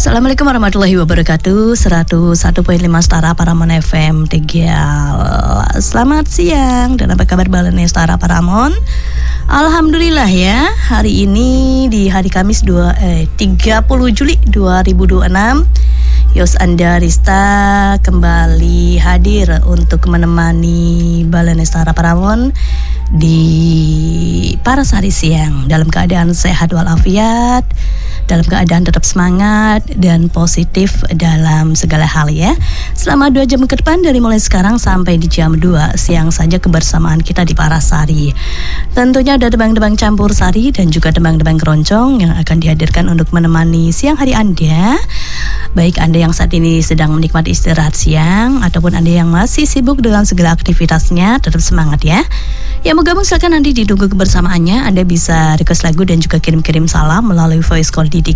Assalamualaikum warahmatullahi wabarakatuh. 101.5 Setara Paramon FM Tegal. Selamat siang dan apa kabar Balene Setara Paramon? Alhamdulillah ya, hari ini di hari Kamis 30 Juli 2026 Yos Anda Rista kembali hadir untuk menemani Balene Setara Paramon di Parasari Siang dalam keadaan sehat walafiat, dalam keadaan tetap semangat dan positif dalam segala hal ya. Selama 2 jam ke depan dari mulai sekarang sampai di jam 2 siang saja kebersamaan kita di Parasari. Tentunya ada tebang-tebang campur sari dan juga tebang-tebang keroncong yang akan dihadirkan untuk menemani siang hari Anda. Baik Anda yang saat ini sedang menikmati istirahat siang ataupun Anda yang masih sibuk dengan segala aktivitasnya, tetap semangat ya. Ya mau gabung silakan nanti ditunggu kebersamaannya. Anda bisa request lagu dan juga kirim-kirim salam melalui voice call di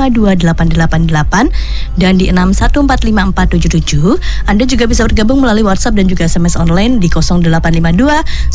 352888 dan di 61454777. Anda juga bisa bergabung melalui WhatsApp dan juga SMS online di 0852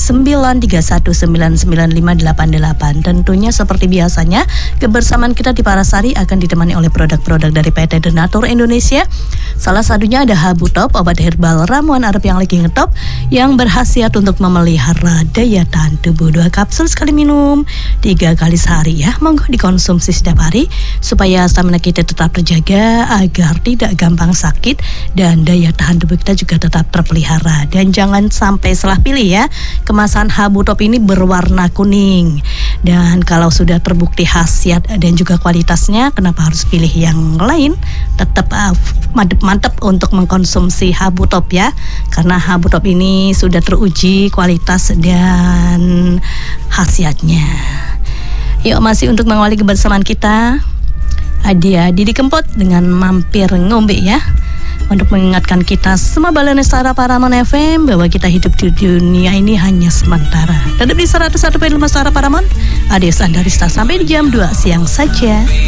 931995888. Tentunya seperti biasanya kebersamaan kita di Parasari akan ditemani oleh produk-produk dari PT Denatur Indonesia. Salah satunya ada Habu Top, obat herbal ramuan Arab yang lagi ngetop yang berkhasiat untuk memelihara daya tahan tubuh. 2 kapsul sekali minum 3 kali sehari ya. Monggo dikonsumsi setiap hari supaya stamina kita tetap terjaga agar tidak gampang sakit dan daya tahan tubuh kita juga tetap terpelihara. Dan jangan sampai salah pilih ya. Kemasan Habu Top ini berwarna kuning. Dan kalau sudah terbukti khasiat dan juga kualitasnya, kenapa harus pilih yang lain? Tetap mantep untuk mengkonsumsi Habu Top ya. Karena Habu Top ini sudah teruji kualitas dan khasiatnya. Yuk masih untuk mengawali kebersamaan kita, ada Didi Kempot dengan Mampir Ngombe ya, untuk mengingatkan kita semua Balene Setara Paramon FM bahwa kita hidup di dunia ini hanya sementara. Tetap di 101.5 Setara Paramon. Adios Anda Rista sampai di jam 2 siang saja.